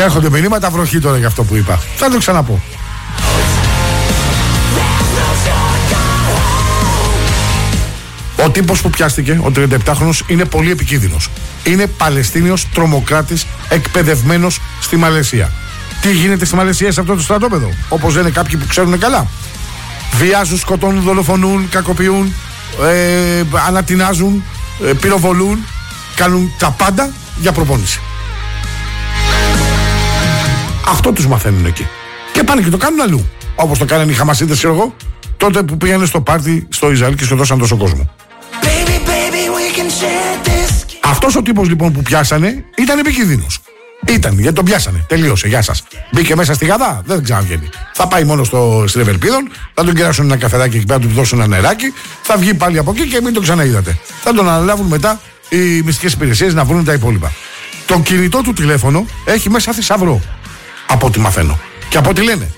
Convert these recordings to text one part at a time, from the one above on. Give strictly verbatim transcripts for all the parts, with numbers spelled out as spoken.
Και έρχονται μηνύματα βροχή τώρα για αυτό που είπα. Θα το ξαναπώ. Ο τύπος που πιάστηκε, ο τριανταεπτάχρονος, είναι πολύ επικίνδυνος. Είναι Παλαιστίνιος τρομοκράτης εκπαιδευμένος στη Μαλαισία. Τι γίνεται στη Μαλαισία σε αυτό το στρατόπεδο? Όπως λένε κάποιοι που ξέρουν καλά. Βιάζουν, σκοτώνουν, δολοφονούν, κακοποιούν, ε, ανατινάζουν, ε, πυροβολούν, κάνουν τα πάντα για προπόνηση. Αυτό τους μαθαίνουν εκεί. Και πάνε και το κάνουν αλλού. Όπως το κάνανε οι Χαμασίτες, ξέρω εγώ, τότε που πήγανε στο πάρτι στο Ισραήλ και σκοτώσαν τόσο κόσμο. Baby, baby, αυτός ο τύπος λοιπόν που πιάσανε ήταν επικίνδυνος. Ήταν, γιατί τον πιάσανε. Τελείωσε, γεια σας. Μπήκε μέσα στη Γαδά, δεν ξαναβγαίνει. Θα πάει μόνο στο, στην Ευελπίδων, θα τον κεράσουν ένα καφεδάκι εκεί πέρα, του δώσουν ένα νεράκι, θα βγει πάλι από εκεί και μην τον ξαναείδατε. Θα τον αναλάβουν μετά οι μυστικές υπηρεσίες να βρουν τα υπόλοιπα. Το κινητό του τηλέφωνο έχει μέσα θησαυρό. Από ό,τι μαθαίνω. Και από ό,τι λένε.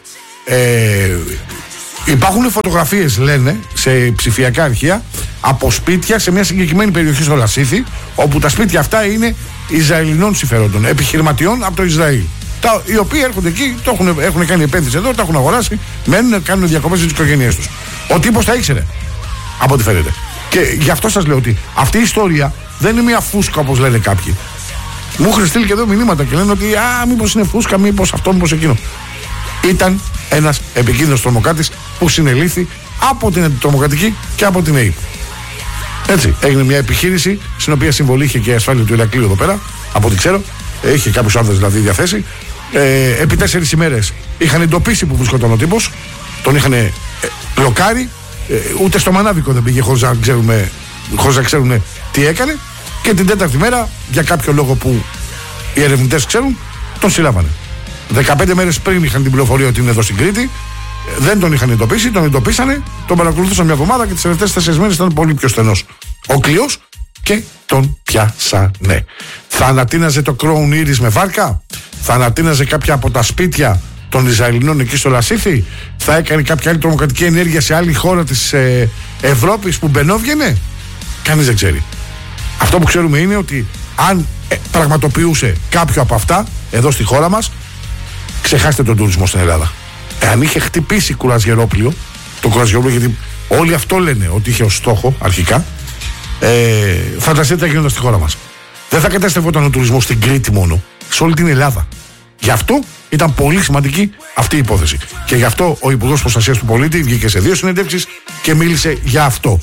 Ε, υπάρχουν φωτογραφίες, λένε, σε ψηφιακά αρχεία από σπίτια σε μια συγκεκριμένη περιοχή στο Λασίθι, όπου τα σπίτια αυτά είναι Ισραηλινών συμφερόντων, επιχειρηματιών από το Ισραήλ. Τα, οι οποίοι έρχονται εκεί, το έχουν, έχουν κάνει επένδυση εδώ, τα έχουν αγοράσει, μένουν, κάνουν διακοπές στις οικογένειές τους. Ο τύπος τα ήξερε, από ό,τι φαίνεται. Και γι' αυτό σας λέω ότι αυτή η ιστορία δεν είναι μια φούσκα όπως λένε κάποιοι. Μου έχουν στείλει και εδώ μηνύματα και λένε ότι α, μήπως είναι φούσκα, μήπως αυτό, μήπως εκείνο. Ήταν ένας επικίνδυνος τρομοκράτης που συνελήφθη από την αντιτρομοκρατική και από την ΕΕΠ. Έτσι, έγινε μια επιχείρηση στην οποία συμβολή είχε και η ασφάλεια του Ηρακλείου εδώ πέρα, από ό,τι ξέρω. Είχε κάποιους άνδρες δηλαδή διαθέσει. Ε, επί τέσσερις ημέρες είχαν εντοπίσει που βρισκόταν ο τύπος, τον είχαν ε, μπλοκάρει. Ε, ούτε στο μανάβικο δεν πήγε χωρίς να ξέρουμε, χωρίς να ξέρουν τι έκανε. Και την τέταρτη μέρα, για κάποιο λόγο που οι ερευνητές ξέρουν, τον συλλάβανε. δεκαπέντε μέρες πριν είχαν την πληροφορία ότι είναι εδώ στην Κρήτη, δεν τον είχαν εντοπίσει, τον εντοπίσανε, τον παρακολουθούσαν μια εβδομάδα και τις τελευταίες τέσσερις μέρες ήταν πολύ πιο στενός ο κλειός και τον πιάσανε. Θα ανατείναζε το Crown Iris με βάρκα, θα ανατείναζε κάποια από τα σπίτια των Ισραηλινών εκεί στο Λασίθι, θα έκανε κάποια άλλη τρομοκρατική ενέργεια σε άλλη χώρα της ε, Ευρώπης που μπαινόβγαινε. Κανείς δεν ξέρει. Αυτό που ξέρουμε είναι ότι αν ε, πραγματοποιούσε κάποιο από αυτά εδώ στη χώρα μας, ξεχάστε τον τουρισμό στην Ελλάδα. Εάν είχε χτυπήσει κουραζιερόπλιο, το κουραζιερόπλιο, γιατί όλοι αυτό λένε ότι είχε ως στόχο αρχικά, ε, φανταστείτε τι θα γίνονταν στη χώρα μας. Δεν θα καταστρεφόταν ο τουρισμός στην Κρήτη μόνο, σε όλη την Ελλάδα. Γι' αυτό ήταν πολύ σημαντική αυτή η υπόθεση. Και γι' αυτό ο Υπουργός Προστασίας του Πολίτη βγήκε σε δύο συνεντεύξεις και μίλησε για αυτό.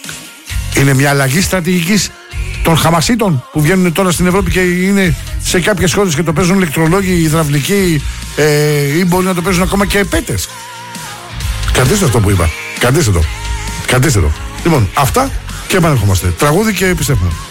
Είναι μια αλλαγή στρατηγικής των Χαμασίτων που βγαίνουν τώρα στην Ευρώπη και είναι σε κάποιες χώρες και το παίζουν ηλεκτρολόγοι, υδραυλικοί ε, ή μπορεί να το παίζουν ακόμα και επέτες. Κρατήστε αυτό που είπα. Κρατήστε το. Κρατήστε το. Λοιπόν, αυτά και επανερχόμαστε. Τραγούδι και επιστρέφουμε.